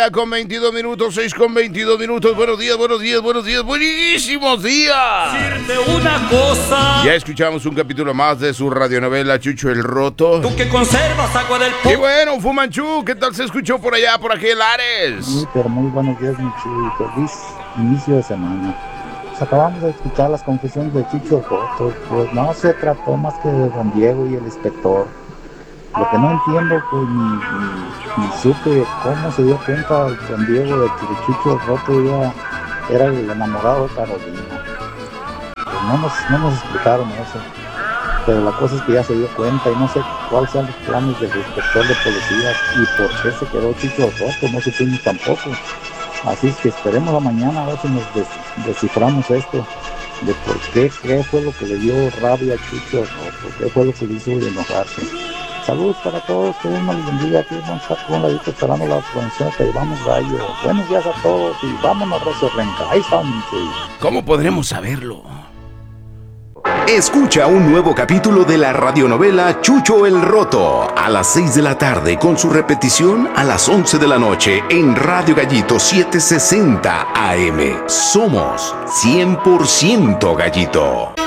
ya con 22 minutos, 6 con 22 minutos. Buenos días, buenísimos días. Decirte una cosa. Ya escuchamos un capítulo más de su radionovela Chucho el Roto. Tú que conservas agua del Y bueno, Fumanchu, ¿qué tal se escuchó por allá, por aquel Ares? Sí, pero muy buenos días, mi Chuy. Feliz inicio de semana. Pues acabamos de escuchar las confesiones de Chucho el Roto. Pues no se trató más que de Don Diego y el inspector. Lo que no entiendo, pues ni supe cómo se dio cuenta Don Diego de que Chucho el Roto era el enamorado de Carolina. Pues no nos explicaron eso. Pero la cosa es que ya se dio cuenta y no sé cuáles sean los planes del inspector de policías y por qué se quedó Chucho el Roto, no supimos tampoco. Así es que esperemos a mañana a ver si nos desciframos esto, de por qué fue lo que le dio rabia a Chucho el Roto, qué fue lo que le hizo enojarse. Saludos para todos, que Dios nos los bendiga. Aquí vamos a estar con un ladito esperando la producción que llevamos gallo. Buenos días a todos y vámonos a Recio Renca. Ahí estamos. ¿Cómo podremos saberlo? Escucha un nuevo capítulo de la radionovela Chucho el Roto a las 6 de la tarde con su repetición a las 11 de la noche en Radio Gallito 760 AM. Somos 100% Gallito.